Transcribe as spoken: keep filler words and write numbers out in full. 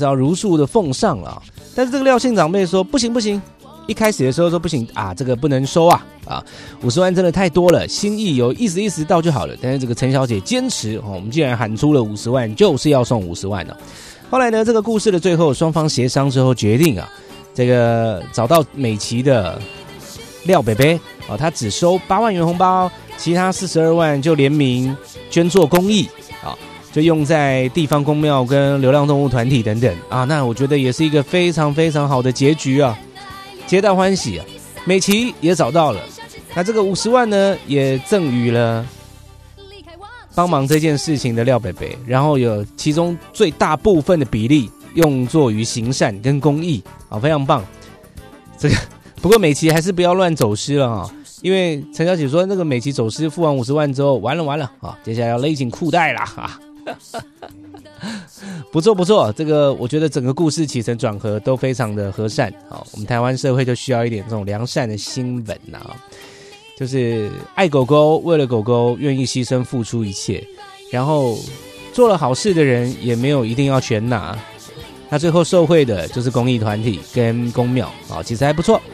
要如数的奉上了。但是这个廖姓长辈说不行不行，一开始的时候说不行啊，这个不能收啊啊，五十万真的太多了，心意有意思意思到就好了。但是这个陈小姐坚持，哦，我们既然喊出了五十万，就是要送五十万呢。后来呢，这个故事的最后，双方协商之后决定啊，这个找到美琪的廖北北啊，他只收八万元红包，其他四十二万就联名捐做公益啊。就用在地方公庙跟流浪动物团体等等啊，那我觉得也是一个非常非常好的结局啊，皆大欢喜啊。美琪也找到了，那这个五十万呢，也赠予了帮忙这件事情的廖北北，然后有其中最大部分的比例用作于行善跟公益啊，非常棒。这个不过美琪还是不要乱走失了啊。因为陈小姐说，那个美琪走失付完五十万之后，完了完了啊，接下来要勒紧裤带啦啊！不错不错，这个我觉得整个故事起承转合都非常的和善啊。我们台湾社会就需要一点这种良善的新闻啊，就是爱狗狗，为了狗狗愿意牺牲付出一切，然后做了好事的人也没有一定要全拿，那最后受惠的就是公益团体跟公庙啊，其实还不错。